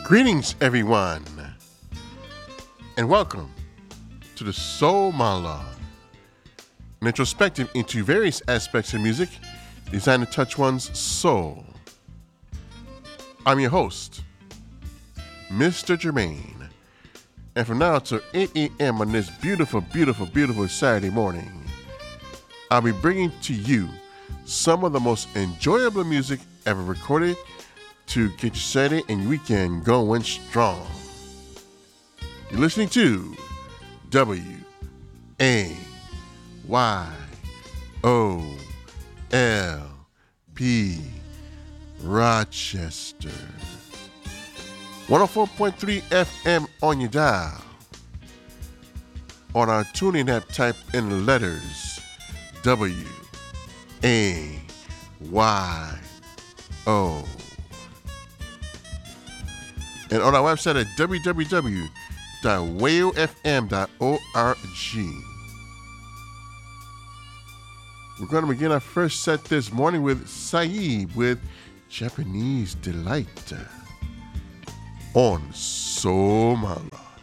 Greetings, everyone, and welcome to the Soul Monologue, an introspective into various aspects of music designed to touch one's soul. I'm your host, Mr. Jermaine, and from now till 8 a.m. on this beautiful Saturday morning, I'll be bringing to you some of the most enjoyable music ever recorded to get your Saturday and your weekend going strong. You're listening to WAYOLP Rochester. 104.3 FM on your dial. On our tuning app, type in the letters WAYO. And on our website at www.wayofm.org. We're going to begin our first set this morning with Saeed with Japanese Delight on Soul Monologue.